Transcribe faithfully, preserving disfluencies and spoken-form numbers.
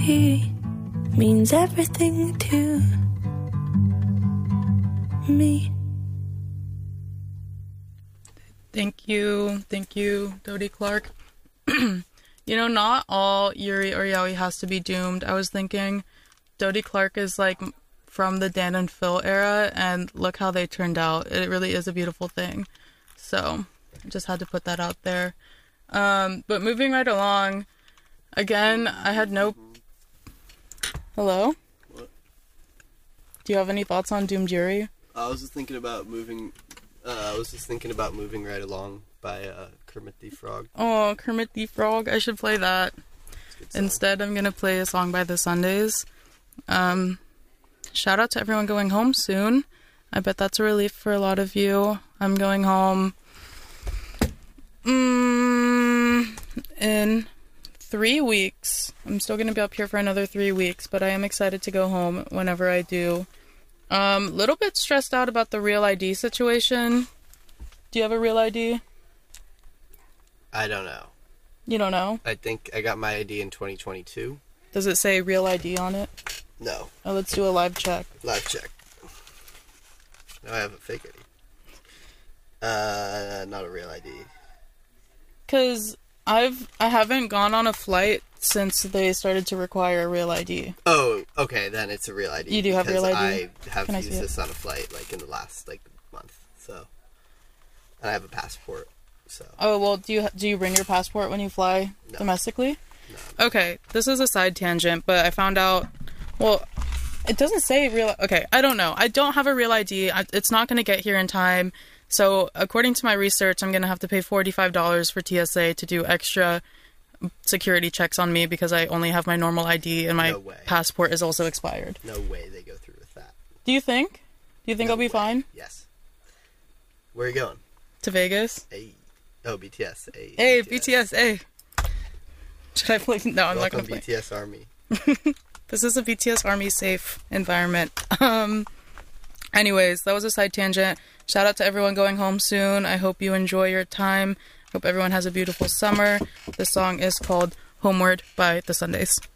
He means everything to me. Thank you. Thank you, Dodie Clark. You know, not all Yuri or Yaoi has to be doomed. I was thinking Dodie Clark is like from the Dan and Phil era, and look how they turned out. It really is a beautiful thing. So, just had to put that out there. Um, but moving right along, again, I had no... Hello? What? Do you have any thoughts on Doomed Yuri? I was just thinking about moving... Uh, I was just thinking about moving right along by uh, Kermit the Frog. Oh, Kermit the Frog. I should play that. Instead, I'm going to play a song by the Sundays. Um, shout out to everyone going home soon. I bet that's a relief for a lot of you. I'm going home mm, in three weeks. I'm still going to be up here for another three weeks, but I am excited to go home whenever I do. Um, little bit stressed out about the Real I D situation. Do you have a Real I D? I don't know. You don't know? I think I got my I D in twenty twenty-two. Does it say Real I D on it? No. Oh, let's do a live check. Live check. No, I have a fake I D. Uh, not a real I D. Cause I've I haven't gone on a flight since they started to require a Real I D. Oh, okay, then it's a real I D. You do have Real I D? I have Can I used see it? this on a flight like in the last like month, so. And I have a passport, so. Oh well, do you do you bring your passport when you fly No. domestically? No. Okay, this is a side tangent, but I found out. Well, it doesn't say real. Okay, I don't know. I don't have a Real I D. I, it's not going to get here in time. So according to my research, I'm going to have to pay forty-five dollars for T S A to do extra security checks on me because I only have my normal I D and my No way. passport is also expired. No way they go through with that. Do you think? Do you think No I'll be way. fine? Yes. Where are you going? To Vegas? Hey. Oh, B T S. Hey, Hey, B T S, hey. Should I play? No, I'm not Welcome going to play. B T S Army. This is a B T S Army safe environment. Um, anyways, that was a side tangent. Shout out to everyone going home soon. I hope you enjoy your time. Hope everyone has a beautiful summer. The song is called Homeward by the Sundays.